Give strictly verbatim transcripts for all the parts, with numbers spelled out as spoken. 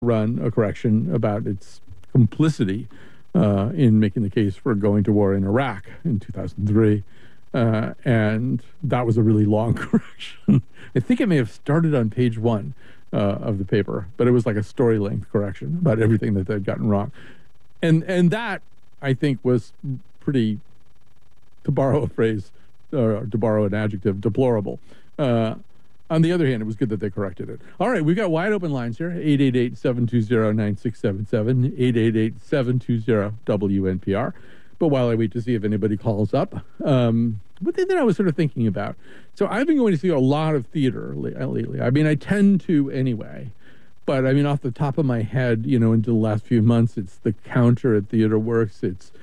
run a correction about its complicity uh, in making the case for going to war in Iraq in two thousand three. Uh, and that was a really long correction. I think it may have started on page one uh, of the paper, but it was like a story length correction about everything that they'd gotten wrong. And and that, I think, was pretty, to borrow a phrase, or to borrow an adjective, deplorable. Uh, on the other hand, it was good that they corrected it. All right, we've got wide open lines here, eight eight eight, seven two zero, nine six seven seven, eight eight eight, seven two zero, W N P R. But while I wait to see if anybody calls up, um, one thing that I was sort of thinking about. So I've been going to see a lot of theater lately. I mean, I tend to anyway. But I mean, off the top of my head, you know, into the last few months, it's The Counter at Theater Works. It's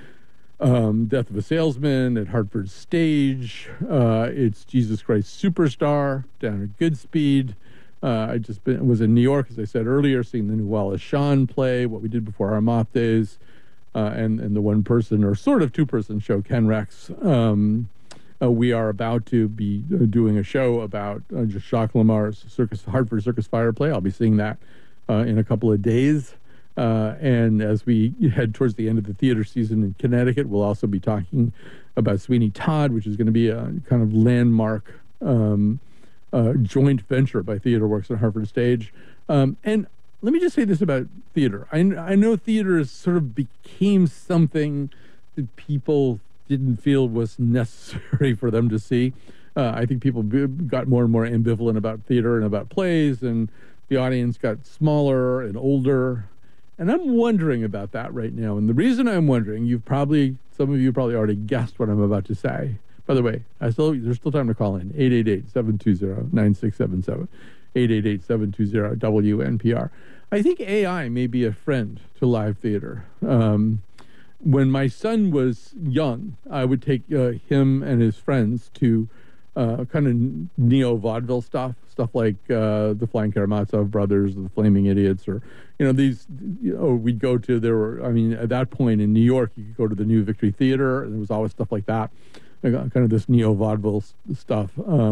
um, Death of a Salesman at Hartford Stage. Uh, it's Jesus Christ Superstar down at Goodspeed. Uh, I just been, was in New York, as I said earlier, seeing the new Wallace Shawn play, What We Did Before Our Moth Days. Uh, and, and the one-person or sort of two-person show, Ken Rex. Um, uh, we are about to be uh, doing a show about uh, Jacques Lamar's Circus, Hartford Circus Fire play. I'll be seeing that uh, in a couple of days. Uh, and as we head towards the end of the theater season in Connecticut, we'll also be talking about Sweeney Todd, which is going to be a kind of landmark um, uh, joint venture by Theater Works and Hartford Stage. Um, and let me just say this about theater. I, I know theater sort of became something that people didn't feel was necessary for them to see. Uh, I think people b- got more and more ambivalent about theater and about plays, and the audience got smaller and older. And I'm wondering about that right now. And the reason I'm wondering, you've probably, some of you probably already guessed what I'm about to say. By the way, I still there's still time to call in, eight eight eight, seven two zero, nine six seven seven. eight eight eight, seven two zero, W N P R. I think A I may be a friend to live theater. Um, when my son was young, I would take uh, him and his friends to uh, kind of neo-vaudeville stuff, stuff like uh, the Flying Karamazov Brothers, the Flaming Idiots, or, you know, these, you know, we'd go to, there were, I mean, at that point in New York, you could go to the New Victory Theater, and there was always stuff like that, kind of this neo-vaudeville stuff.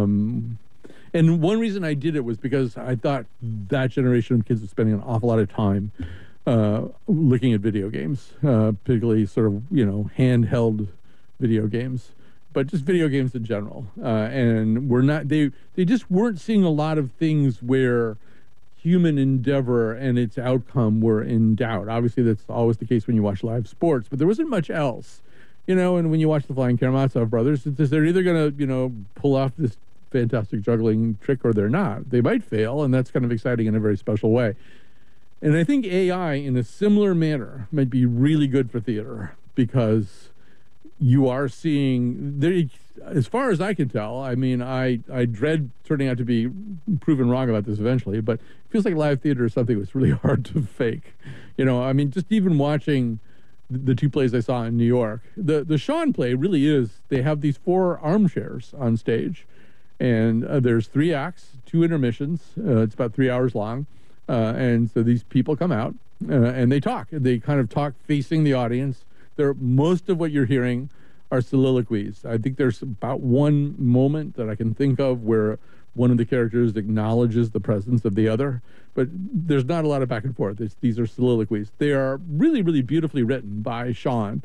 Um And one reason I did it was because I thought that generation of kids was spending an awful lot of time uh, looking at video games, uh, particularly sort of, you know, handheld video games, but just video games in general. Uh, and we're not, they, they just weren't seeing a lot of things where human endeavor and its outcome were in doubt. Obviously, that's always the case when you watch live sports, but there wasn't much else. You know, and when you watch the Flying Karamazov Brothers, it's just, they're either going to, you know, pull off this fantastic juggling trick or they're not. They might fail, and that's kind of exciting in a very special way. And I think A I, in a similar manner, might be really good for theater because you are seeing, there, as far as I can tell, I mean, I, I dread turning out to be proven wrong about this eventually, but it feels like live theater is something that's really hard to fake. You know, I mean, just even watching the two plays I saw in New York, the, the Shawn play really is, they have these four armchairs on stage. And uh, there's three acts, two intermissions. Uh, it's about three hours long. Uh, and so these people come out uh, and they talk. They kind of talk facing the audience. They're, most of what you're hearing are soliloquies. I think there's about one moment that I can think of where one of the characters acknowledges the presence of the other. But there's not a lot of back and forth. It's, these are soliloquies. They are really, really beautifully written by Shawn.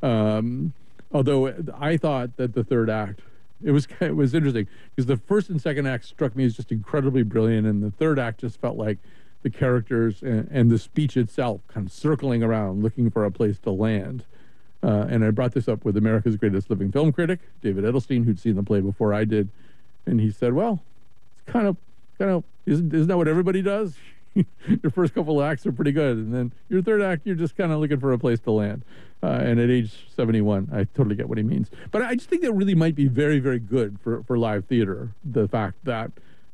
Um, although I thought that the third act, It was it was interesting because the first and second act struck me as just incredibly brilliant, and the third act just felt like the characters and, and the speech itself kind of circling around, looking for a place to land. Uh, and I brought this up with America's greatest living film critic, David Edelstein, who'd seen the play before I did, and he said, "Well, it's kind of kind of isn't isn't that what everybody does? Your first couple of acts are pretty good, and then your third act, you're just kind of looking for a place to land." Uh, and at age seventy-one, I totally get what he means. But I just think that really might be very, very good for, for live theater. The fact that,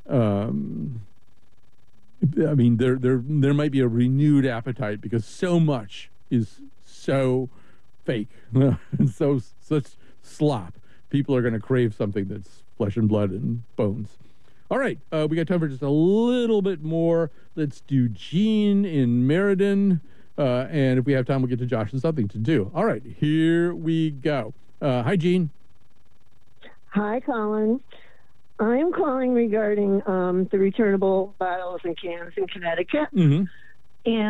um, I mean, there there there might be a renewed appetite because so much is so fake and so such slop. People are going to crave something that's flesh and blood and bones. All right, uh, we got time for just a little bit more. Let's do Gene in Meriden. Uh, and if we have time, we'll get to Josh and Something to Do. All right, here we go. Uh, hi, Gene. Hi, Colin. I'm calling regarding um, the returnable bottles and cans in Connecticut. Mm-hmm. And